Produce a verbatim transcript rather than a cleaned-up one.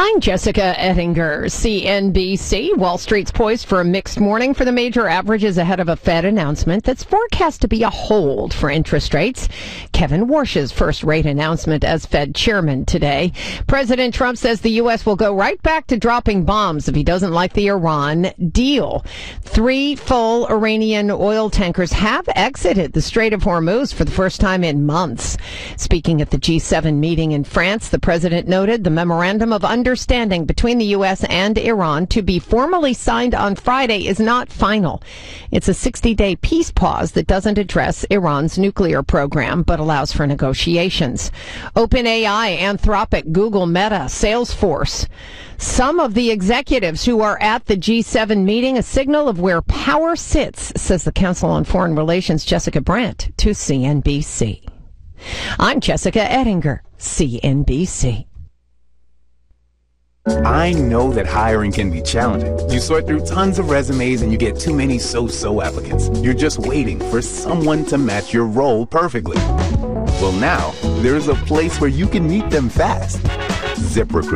I'm Jessica Ettinger, C N B C. Wall Street's poised for a mixed morning for the major averages ahead of a Fed announcement that's forecast to be a hold for interest rates. Kevin Warsh's first rate announcement as Fed chairman today. President Trump says the U S will go right back to dropping bombs if he doesn't like the Iran deal. Three full Iranian oil tankers have exited the Strait of Hormuz for the first time in months. Speaking at the G seven meeting in France, the president noted the memorandum of understanding between the U S and Iran to be formally signed on Friday is not final. It's a sixty-day peace pause that doesn't address Iran's nuclear program, but allows for negotiations. OpenAI, Anthropic, Google, Meta, Salesforce. Some of the executives who are at the G seven meeting, a signal of where power sits, says the Council on Foreign Relations' Jessica Brandt to C N B C. I'm Jessica Ettinger, C N B C. I know that hiring can be challenging. You sort through tons of resumes and you get too many so-so applicants. You're just waiting for someone to match your role perfectly. Well, now, there's a place where you can meet them fast. ZipRecruiter.